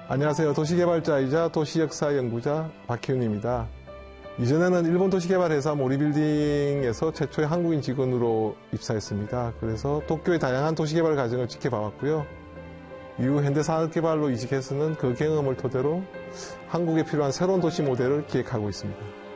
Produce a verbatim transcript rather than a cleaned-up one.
안녕하세요. 도시개발자이자 도시역사연구자 박희훈입니다. 이전에는 일본 도시개발회사 모리빌딩에서 최초의 한국인 직원으로 입사했습니다. 그래서 도쿄의 다양한 도시개발 과정을 지켜봐왔고요. 이후 현대산업개발로 이직해서는 그 경험을 토대로 한국에 필요한 새로운 도시 모델을 기획하고 있습니다.